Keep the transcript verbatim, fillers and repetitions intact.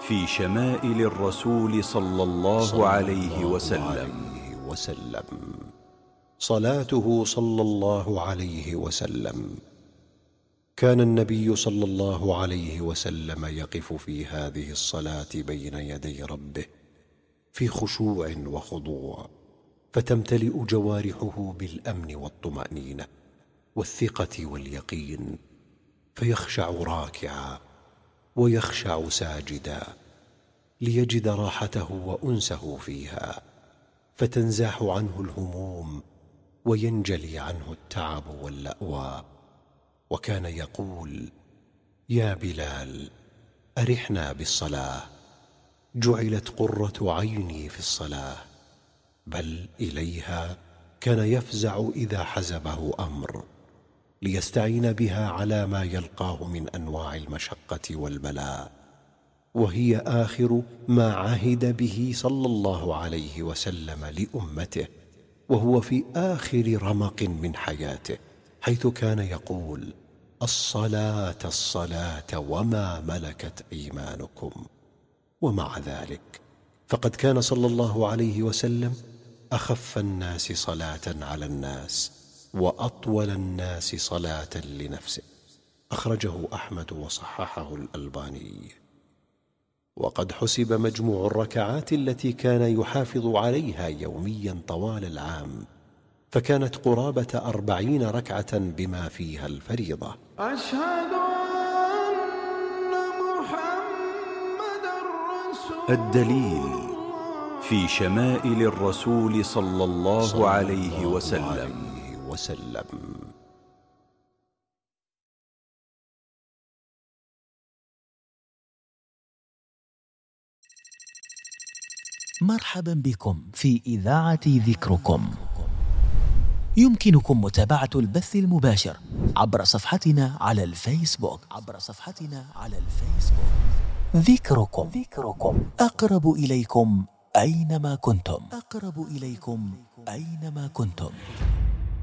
في شمائل الرسول صلى الله عليه وسلم. وسلم صلاته صلى الله عليه وسلم. كان النبي صلى الله عليه وسلم يقف في هذه الصلاة بين يدي ربه في خشوع وخضوع، فتمتلئ جوارحه بالأمن والطمأنينة والثقة واليقين، فيخشع راكعا ويخشع ساجدا ليجد راحته وأنسه فيها، فتنزاح عنه الهموم وينجلي عنه التعب واللأوى. وكان يقول: يا بلال، أرحنا بالصلاة، جعلت قرة عيني في الصلاة. بل إليها كان يفزع إذا حزبه أمر، ليستعين بها على ما يلقاه من أنواع المشقة والبلاء، وهي آخر ما عهد به صلى الله عليه وسلم لأمته، وهو في آخر رمق من حياته، حيث كان يقول: الصلاة الصلاة وما ملكت أيمانكم. ومع ذلك فقد كان صلى الله عليه وسلم أخف الناس صلاة على الناس وأطول الناس صلاة لنفسه. أخرجه أحمد وصححه الألباني. وقد حسب مجموع الركعات التي كان يحافظ عليها يوميا طوال العام، فكانت قرابة أربعين ركعة بما فيها الفريضة. أشهد أن محمدًا رسول الدليل في شمائل الرسول صلى الله عليه وسلم. وسلم مرحبا بكم في إذاعة ذكركم. يمكنكم متابعة البث المباشر عبر صفحتنا على الفيسبوك عبر صفحتنا على الفيسبوك ذكركم. ذكركم أقرب إليكم أينما كنتم. أقرب إليكم أينما كنتم.